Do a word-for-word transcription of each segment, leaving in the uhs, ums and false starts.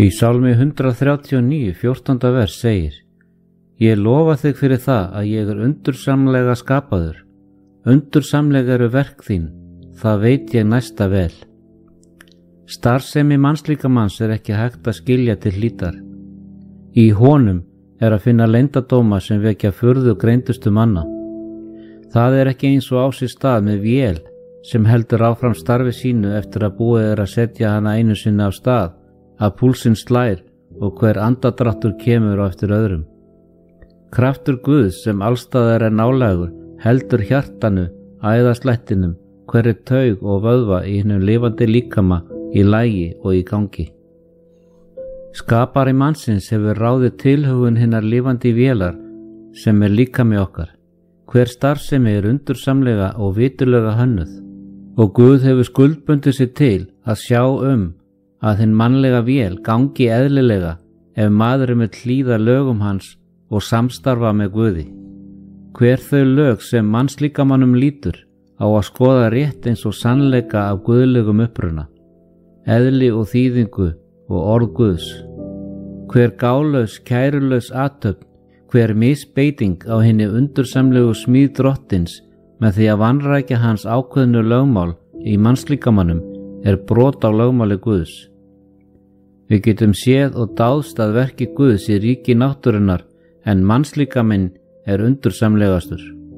Í Sálmi hundrað þrjátíu og níu, fjórtánda vers segir: Ég lofa þig fyrir það að ég er undursamlega skapaður. Undursamlega eru verk þín, það veit ég næsta vel. Starfsemi mannslíkamanns er ekki hægt að skilja til hlítar. Í honum er að finna leyndardóma sem vekja furðu greindustu manna. Það er ekki eins og á sér stað með vél sem heldur áfram starfi sínu eftir að búið er að setja hana einu sinni á stað, að púlsinn slær og hver andadráttur kemur á eftir öðrum. Kraftur Guðs sem allstaðar er nálægur heldur hjartanu, æðaslættinum, hverri taug og vöðva í hinum lifandi líkama í lagi og í gangi. Skapari mannsins hefur ráðið tilhugun hinnar lifandi vélar sem er líkami okkar. Hver starfsemi er undursamlega og viturlega hönnuð, og Guð hefur skuldbundið sig til að sjá um að hinn mannlega vél gangi eðlilega ef maðurinn vill hlýða lögum hans og samstarfa með Guði. Hver þau lög sem mannslíkamannum lítur á að skoða rétt eins og sannleika af guðlegum uppruna, eðli og þýðingu og orð Guðs. Hver gálaus, kærulaus athöfn, hver misbeiting á hinni undursamlegu smíð drottins með því að vanrækja hans ákveðnu lögmál í mannslíkamannum er brot á lögmáli Guðs. Við getum séð og dáðst að verki Guðs í ríki náttúrunnar en mannslíkaminn er undursamlegastur.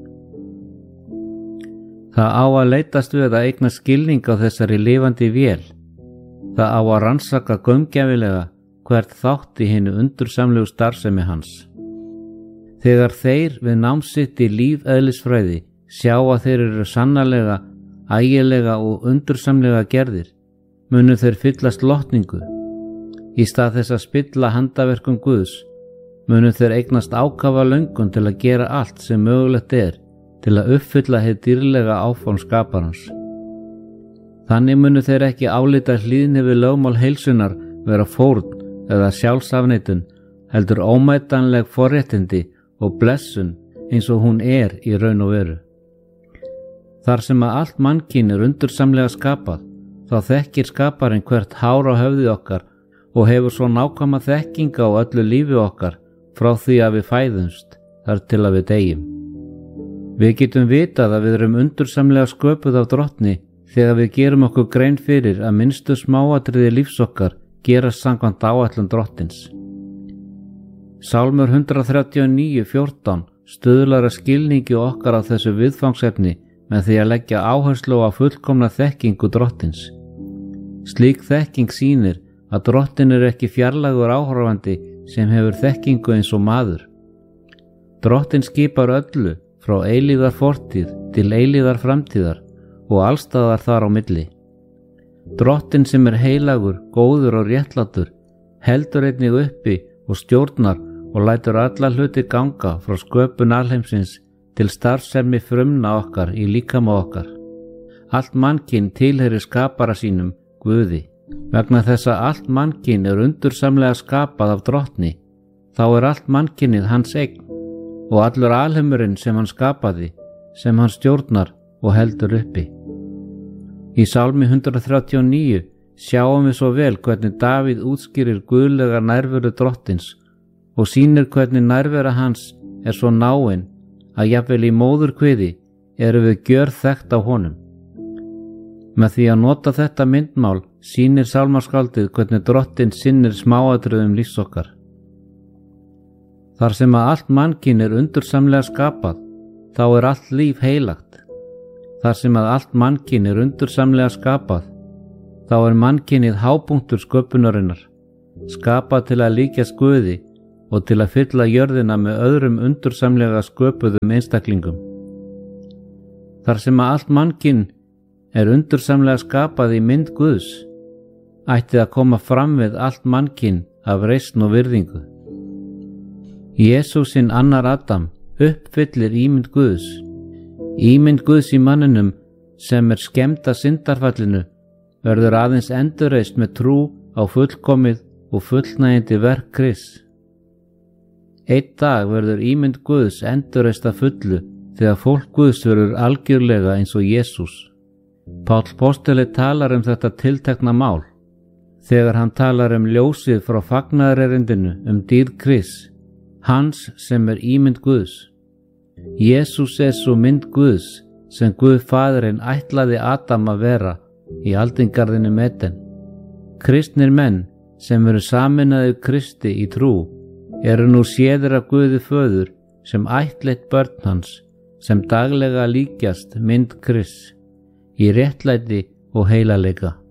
Það á að leitast við að eigna skilning á þessari lifandi vél. Það á að rannsaka gaumgæfilega hvert þátt í hinu undursamlegu starfsemi hans. Þegar þeir við nám sitt í lífeðlisfræði sjá að þeir eru sannarlega, ægilega og undursamlega gerðir, munu þeir fyllast lotningu. Í stað þess að spilla handaverkum Guðs, munu þeir eignast ákafa löngun til að gera allt sem mögulegt er til að uppfylla hið dýrlega áform skaparans. Þannig munu þeir ekki álíta hlýðni við lögmál heilsunar vera fórn eða sjálfsafneitun, heldur ómætanleg forréttindi og blessun eins og hún er í raun og veru. Þar sem að allt mannkyn er undursamlega skapað, þá þekkir skaparinn hvert hár á höfði okkar og hefur svo nákvæma þekkinga á öllu lífi okkar frá því að við fæðumst þar til að við deyjum. Við getum vitað að við erum undursamlega sköpuð af drottni þegar við gerum okkur grein fyrir að minnstu smáatriði lífs okkar gerast samkvæmt áætlun drottins. Sálmur hundrað þrjátíu og níu, fjórtán stuðlar að skilningi okkar á þessu viðfangsefni með því að leggja áherslu á fullkomna þekkingu drottins. Slík þekking sýnir að drottin er ekki fjarlægur áhorfandi sem hefur þekkingu eins og maður. Drottin skipar öllu frá eilíðar fortíð til eilíðar framtíðar og allstaðar þar á milli. Drottin sem er heilagur, góður og réttlátur heldur einnig uppi og stjórnar og lætur alla hluti ganga frá sköpun alheimsins til starfsemi frumna okkar í líkama okkar. Allt mannkyn tilheyrir skapara sínum, Guði. Vegna þess að allt mannkyn er undursamlega skapað af drottni, þá er allt mannkynið hans eign og allur alheimurinn sem hann skapaði, sem hann stjórnar og heldur uppi. Í Sálmi hundrað þrjátíu og níu sjáum við svo vel hvernig Davíð útskýrir guðlega nærveru drottins og sýnir hvernig nærvera hans er svo náin að jafnvel í móðurkviði eru við gjörþekkt á honum. Með því að nota þetta myndmál sýnir sálmaskáldið hvernig drottin sinnir smáatriðum lífs okkar. Þar sem að allt mannkyn er undursamlega skapað, þá er allt líf heilagt. Þar sem að allt mannkyn er undursamlega skapað, þá er mannkynið hápunktur sköpunarinnar, skapað til að líkjast Guði og til að fylla jörðina með öðrum undursamlega sköpuðum einstaklingum. Þar sem að allt mannkyn er undursamlega skapað í mynd Guðs, ætti að koma fram við allt mannkyn af reisn og virðingu. Jesúsinn annar Adam uppfyllir ímynd Guðs. Ímynd Guðs í manninum sem er skemmd af syndarfallinu verður aðeins endurreist með trú á fullkomið og fullnægjandi verk Krists. Einn dag verður ímynd Guðs endurreist að fullu þegar fólk Guðs verður algjörlega eins og Jesús. Páll postuli talar um þetta tiltekna mál. þegar hann talar um ljósið frá fagnaðarerindinu um dýrð Krists, hans sem er ímynd Guðs. Jesús er svo mynd Guðs sem Guð Faðirinn ætlaði Adam að vera í aldingarðinum Eden. Kristnir menn sem eru sameinaðir Kristi í trú eru nú séðir af Guði Föður sem ættleitt börn hans sem daglega líkjast mynd Krists í réttlæti og heilagleika.